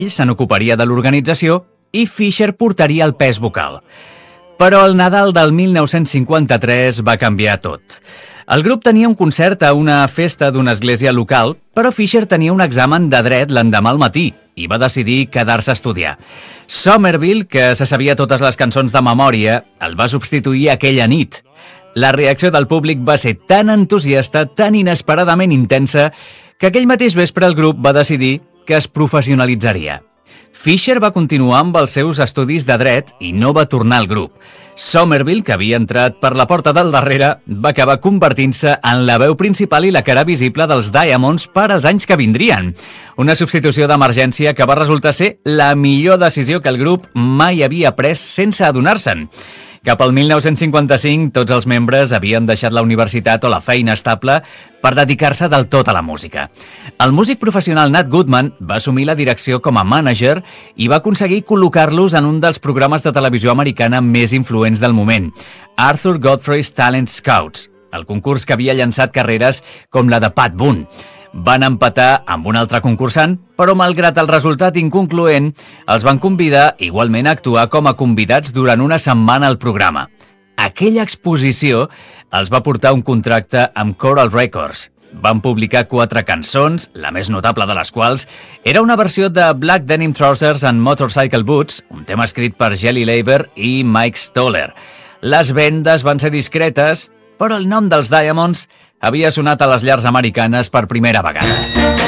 se n'ocuparia de l'organització i Fisher portaria el pes vocal. Però el Nadal del 1953 va canviar tot. El grup tenia un concert a una festa d'una església local, però Fisher tenia un examen de dret l'endemà al matí i va decidir quedar-se a estudiar. Somerville, que se sabia totes les cançons de memòria, el va substituir aquella nit. La reacció del públic va ser tan entusiasta, tan inesperadament intensa, que aquell mateix vespre el grup va decidir que es professionalitzaria. Fisher va continuar amb els seus estudis de dret i no va tornar al grup. Somerville, que havia entrat per la porta del darrere, va acabar convertint-se en la veu principal i la cara visible dels Diamonds per als anys que vindrien. Una substitució d'emergència que va resultar ser la millor decisió que el grup mai havia pres sense adonar-se'n. Cap al 1955, tots els membres havien deixat la universitat o la feina estable per dedicar-se del tot a la música. El músic professional Nat Goodman va assumir la direcció com a mànager i va aconseguir col·locar-los en un dels programes de televisió americana més influents del moment, Arthur Godfrey's Talent Scouts, el concurs que havia llançat carreres com la de Pat Boone. Van empatar amb un altre concursant, però malgrat el resultat inconcloent, els van convidar igualment a actuar com a convidats durant una setmana al programa. Aquella exposició els va portar un contracte amb Coral Records. Van publicar 4 cançons, la més notable de les quals era una versió de Black Denim Trousers and Motorcycle Boots, un tema escrit per Jelly Laver i Mike Stoller. Les vendes van ser discretes, però el nom dels Diamonds havia sonat a les llars americanes per primera vegada.